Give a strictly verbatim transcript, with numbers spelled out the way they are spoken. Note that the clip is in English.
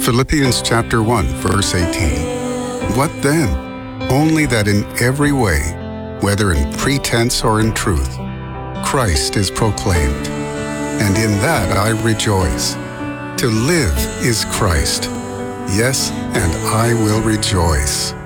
Philippians chapter one, verse eighteen. What then? Only that in every way, whether in pretense or in truth, Christ is proclaimed. And in that I rejoice. To live is Christ. Yes, and I will rejoice.